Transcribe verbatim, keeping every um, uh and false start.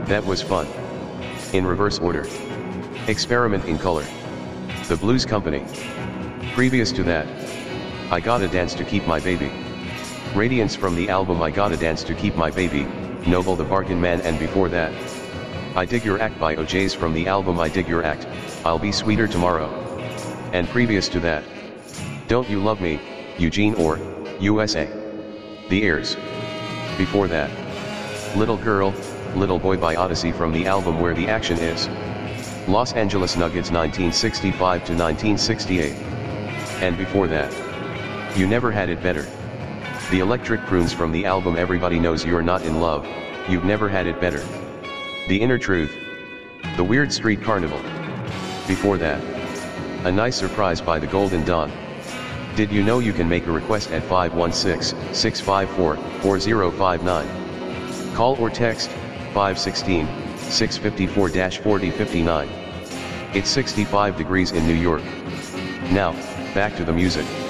That was fun. In reverse order. Experiment in color. The Blues Company. Previous to that, I Gotta Dance to Keep My Baby. Radiance from the album I Gotta Dance to Keep My Baby, Noble the Bargain Man, and before that, I Dig Your Act by O J's from the album I Dig Your Act, I'll Be Sweeter Tomorrow. And previous to that, Don't You Love Me, Eugene or U S A. The Airs. Before that, Little Girl, Little Boy by Odyssey from the album Where the Action Is. Los Angeles Nuggets nineteen sixty-five to nineteen sixty-eight. And before that, You Never Had It Better. The Electric Prunes from the album Everybody Knows You're Not in Love, You've Never Had It Better. The Inner Truth. The Weird Street Carnival. Before that, A Nice Surprise by the Golden Dawn. Did you know you can make a request at five one six, six five four, four zero five nine? Call or text, five one six, six five four, four zero five nine. It's sixty-five degrees in New York. Now, back to the music.